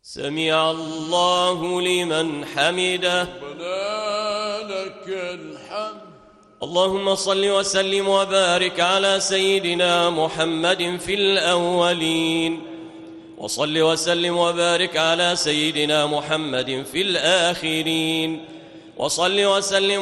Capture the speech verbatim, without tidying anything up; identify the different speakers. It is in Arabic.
Speaker 1: سمع الله لمن حمده.
Speaker 2: ربنا لك الحمد.
Speaker 1: اللهم صل وسلم وبارك على سيدنا محمد في الأولين، وصل وسلم وبارك على سيدنا محمد في الآخرين، وصل وسلم